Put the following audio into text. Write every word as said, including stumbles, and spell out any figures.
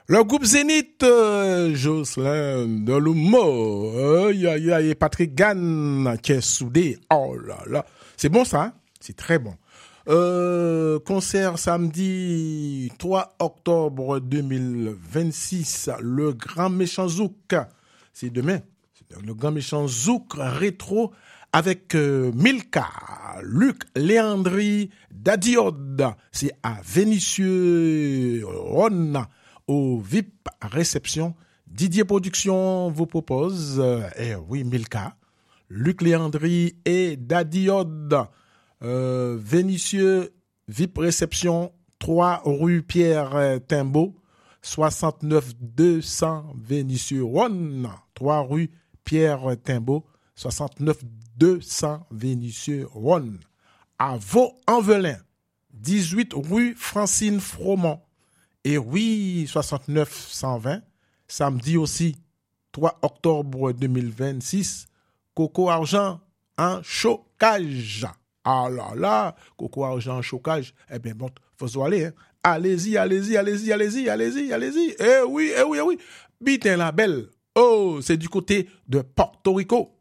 Le groupe Zénith, euh, Jocelyn Delumeau, euh, y a, y a, y a Patrick Gann qui est soudé. Oh là là, c'est bon ça, hein? C'est très bon. Euh, concert samedi trois octobre deux mille vingt-six, le Grand Méchant Zouk. C'est demain. C'est le Grand Méchant Zouk rétro avec euh, Milka, Luc Léandri, Dadiode. C'est à Vénitieux, Rhône, au V I P réception. Didier Production vous propose, euh, eh oui, Milka, Luc Léandri et Dadiode. Euh, Vénitieux, V I P réception, trois rue Pierre Timbaud, soixante-neuf deux cents Vénitieux Rhône, trois rue Pierre Timbaud, soixante-neuf deux cents Vénitieux Rhône. À Vaux-en-Velin, dix-huit rue Francine Froment. Et oui, soixante-neuf cent vingt, samedi aussi, trois octobre deux mille vingt-six, Coco Argent en chocage. Ah là là, Coco Argent en chocage. Eh bien bon, faut se aller. Hein. Allez-y, allez-y, allez-y, allez-y, allez-y, allez-y. Eh oui, eh oui, eh oui. Bitin la belle. Oh, c'est du côté de Porto Rico.